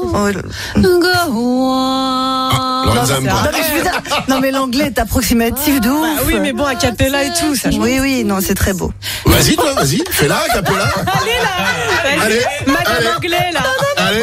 Lorenza aime pas. Non, mais l'anglais est approximatif de ouf. Bah oui, mais bon, a cappella et tout, ça. Oui, non, c'est très beau. Vas-y, toi, vas-y, fais-la, a cappella. Allez là. Allez, Madame allez. Anglais là.